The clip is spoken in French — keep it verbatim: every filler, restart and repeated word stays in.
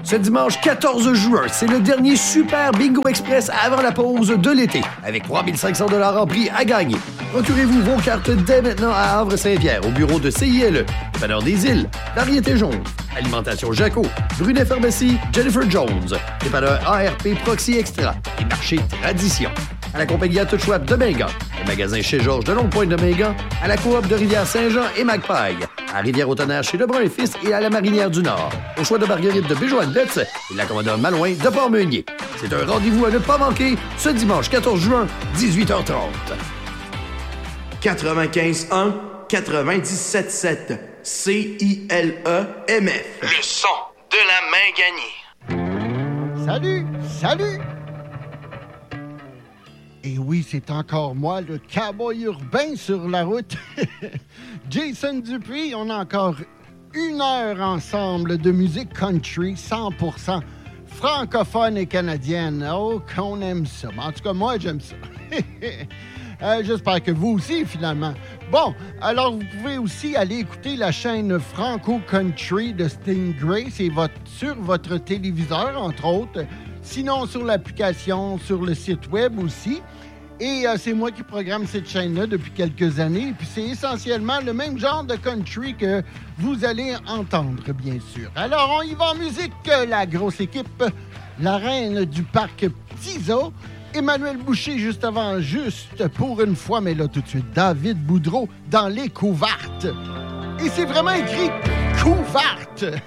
Ce dimanche quatorze juin, c'est le dernier Super Bingo Express avant la pause de l'été, avec trois mille cinq cents dollars en prix à gagner. Procurez-vous vos cartes dès maintenant à Havre-Saint-Pierre, au bureau de C I L E, Dépanneur des Îles, Variété Jaune, Alimentation Jaco, Brunet Pharmacie, Jennifer Jones, Dépanneur A R P Proxy Extra et Marché Tradition. À la compagnie à Touchouap de Mingan, le magasin chez Georges de Longue-Pointe de Mingan, à la coop de Rivière-Saint-Jean et Magpie, à Rivière-au-Tonnerre chez Lebrun et Fils et à la Marinière du Nord, au choix de Marguerite de Béjoine-Betz et la commandeur Malouin de Port-Meunier. C'est un rendez-vous à ne pas manquer ce dimanche quatorze juin, dix-huit heures trente. quatre-vingt-quinze un quatre-vingt-dix-sept sept C I L E M F. Le son de la main gagnée. Salut, salut! Et oui, c'est encore moi, le cowboy urbain sur la route. Jason Dupuis, on a encore une heure ensemble de musique country cent pour cent francophone et canadienne. Oh, qu'on aime ça. En tout cas, moi, j'aime ça. euh, j'espère que vous aussi, finalement. Bon, alors vous pouvez aussi aller écouter la chaîne Franco Country de Stingray. C'est votre, sur votre téléviseur, entre autres. Sinon, sur l'application, sur le site web aussi. Et euh, c'est moi qui programme cette chaîne-là depuis quelques années. Puis c'est essentiellement le même genre de country que vous allez entendre, bien sûr. Alors, on y va en musique. La grosse équipe, la reine du parc Tisa, Emmanuel Boucher juste avant, juste pour une fois, mais là tout de suite, David Boudreau dans Les Couvertes. Et c'est vraiment écrit « Couverte ».